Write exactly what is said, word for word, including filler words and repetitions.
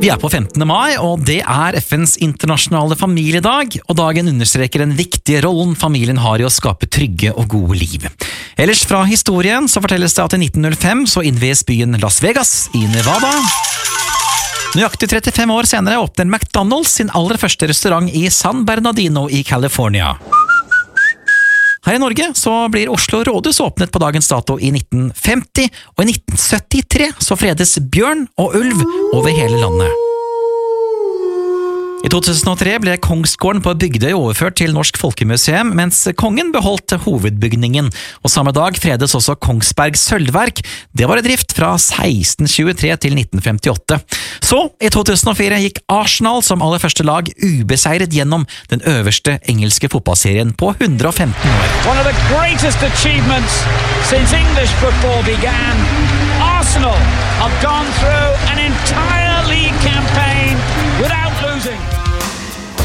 Vi er på femtende mai, og det er F N's internasjonale familiedag, og dagen understreker den viktige rollen familien har i å skape trygge og gode liv. Ellers fra historien så fortelles det at i nitten null fem så innvies byen Las Vegas i Nevada. Nøyaktig trettifem år senere åpner McDonald's sin aller første restaurant i San Bernardino i California. Her i Norge så blir Oslo Rådhus åpnet på dagens dato i nitten femti, og i nitten syttitre så fredes bjørn og ulv over hele landet. I to tusen og tre ble Kongsgården på Bygdøy overført til Norsk Folkemuseum, mens kongen beholdt hovedbygningen, og samme dag fredes også Kongsberg Sølvverk. Det var i drift fra seksten tjuetre til nitten femtiåtte. Så, i to tusen og fire gikk Arsenal som aller første lag ubeseiret gjennom den øverste engelske fotballserien på hundre og femten år. One of the greatest achievements since English football began. Arsenal have gone through